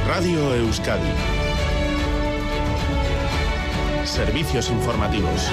Radio Euskadi. Servicios informativos.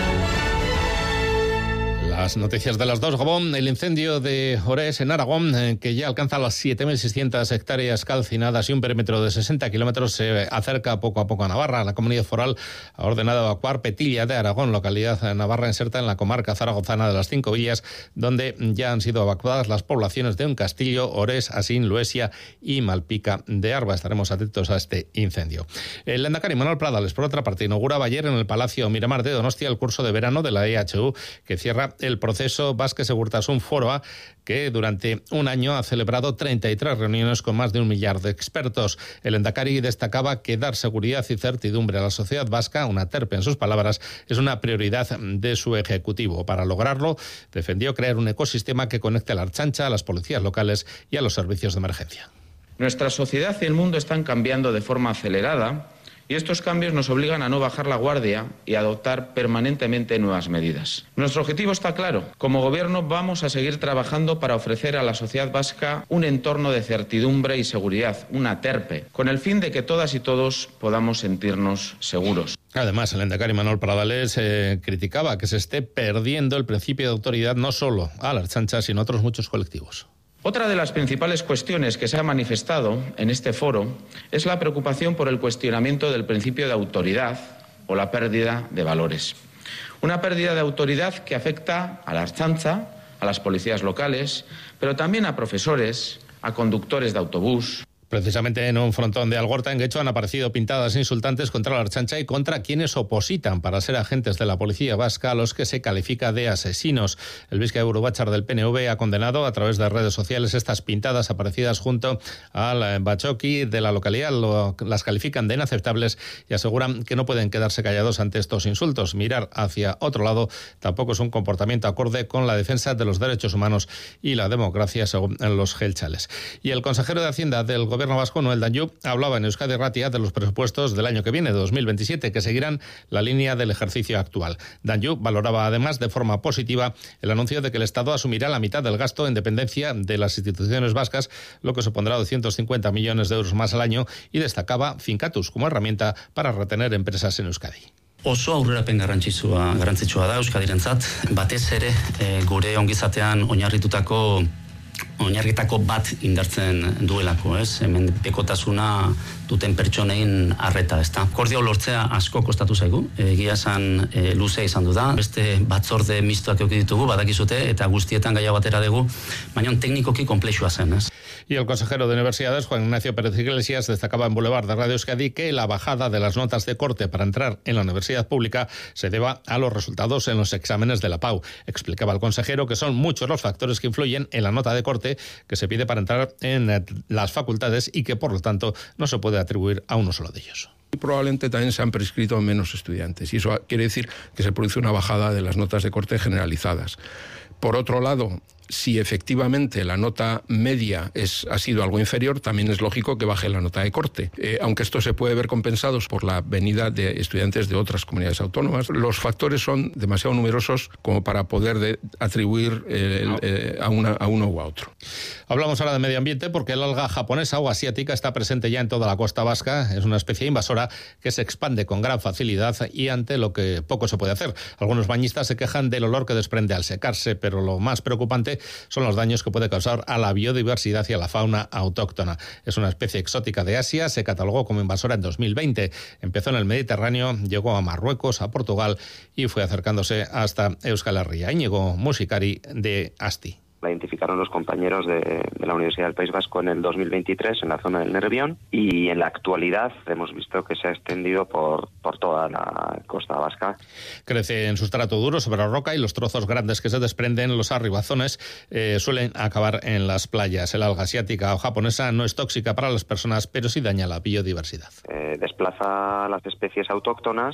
Las noticias de las 2, Gabón. El incendio de Orés en Aragón, que ya alcanza las 7.600 hectáreas calcinadas y un perímetro de 60 kilómetros, se acerca poco a poco a Navarra. La comunidad foral ha ordenado evacuar Petilla de Aragón, localidad navarra inserta en la comarca zaragozana de las Cinco Villas, donde ya han sido evacuadas las poblaciones de Uncastillo, Orés, Asín, Luesia y Malpica de Arba. Estaremos atentos a este incendio. El lehendakari Manuel Pradales, por otra parte, inauguraba ayer en el Palacio Miramar de Donostia el curso de verano de la EHU, que cierra el proceso Basque Segurtasun Foroa, que durante un año ha celebrado 33 reuniones con más de 1 millar de expertos. El lehendakari destacaba que dar seguridad y certidumbre a la sociedad vasca, una terpe en sus palabras, es una prioridad de su ejecutivo. Para lograrlo, defendió crear un ecosistema que conecte a la Ertzaintza, a las policías locales y a los servicios de emergencia. Nuestra sociedad y el mundo están cambiando de forma acelerada y estos cambios nos obligan a no bajar la guardia y a adoptar permanentemente nuevas medidas. Nuestro objetivo está claro. Como Gobierno vamos a seguir trabajando para ofrecer a la sociedad vasca un entorno de certidumbre y seguridad, una terpe, con el fin de que todas y todos podamos sentirnos seguros. Además, el lehendakari Manuel Pradales criticaba que se esté perdiendo el principio de autoridad no solo a la Ertzaintza, sino a otros muchos colectivos. Otra de las principales cuestiones que se ha manifestado en este foro es la preocupación por el cuestionamiento del principio de autoridad o la pérdida de valores. Una pérdida de autoridad que afecta a la Ertzaintza, a las policías locales, pero también a profesores, a conductores de autobús. Precisamente en un frontón de Algorta, en Guecho, han aparecido pintadas insultantes contra la Ertzaintza y contra quienes opositan para ser agentes de la policía vasca, a los que se califica de asesinos. El Bizkaia Burubachar del PNV ha condenado a través de redes sociales estas pintadas aparecidas junto al Batzoki de la localidad. Las califican de inaceptables y aseguran que no pueden quedarse callados ante estos insultos. Mirar hacia otro lado tampoco es un comportamiento acorde con la defensa de los derechos humanos y la democracia, según los gelchales. Y el consejero de Hacienda del Gobierno vasco, Noel Danyu, hablaba en Euskadi Ratia de los presupuestos del año que viene, de 2027, que seguirán la línea del ejercicio actual. Danyu valoraba además de forma positiva el anuncio de que el Estado asumirá la mitad del gasto en dependencia de las instituciones vascas, lo que supondrá 250 millones de euros más al año, y destacaba Fincatus como herramienta para retener empresas en Euskadi. Oso aurrerapen garrantzitsua da Euskadirentzat, batez ere gure ongizatean oinarritako bat indartzen duelako, ez? Hemen bekotasuna duten pertsonein arreta, ezta? Akordio lortzea asko kostatu zaigu, egia esan luzea izan du da, beste batzorde mistoak eduki ditugu, badakizute, eta guztietan gaia batera dugu, baina teknikoki konplexua zen, ez? Y el consejero de Universidades, Juan Ignacio Pérez Iglesias, destacaba en Boulevard de Radio Euskadi que la bajada de las notas de corte para entrar en la universidad pública se deba a los resultados en los exámenes de la PAU. Explicaba el consejero que son muchos los factores que influyen en la nota de corte que se pide para entrar en las facultades y que, por lo tanto, no se puede atribuir a uno solo de ellos. Y probablemente también se han prescrito menos estudiantes y eso quiere decir que se produce una bajada de las notas de corte generalizadas. Por otro lado, si efectivamente la nota media ha sido algo inferior, también es lógico que baje la nota de corte. Aunque esto se puede ver compensados por la venida de estudiantes de otras comunidades autónomas, los factores son demasiado numerosos como para poder atribuir a uno u a otro. Hablamos ahora de medio ambiente porque el alga japonesa o asiática está presente ya en toda la costa vasca. Es una especie invasora que se expande con gran facilidad y ante lo que poco se puede hacer. Algunos bañistas se quejan del olor que desprende al secarse, pero lo más preocupante son los daños que puede causar a la biodiversidad y a la fauna autóctona. Es una especie exótica de Asia, se catalogó como invasora en 2020. Empezó en el Mediterráneo, llegó a Marruecos, a Portugal y fue acercándose hasta Euskal Herria. Íñigo Musikari de Asti. La identificaron los compañeros de la Universidad del País Vasco en el 2023 en la zona del Nervión y en la actualidad hemos visto que se ha extendido por toda la costa vasca. Crece en sustrato duro sobre la roca y los trozos grandes que se desprenden, los arribazones, suelen acabar en las playas. El alga asiática o japonesa no es tóxica para las personas, pero sí daña la biodiversidad. Desplaza las especies autóctonas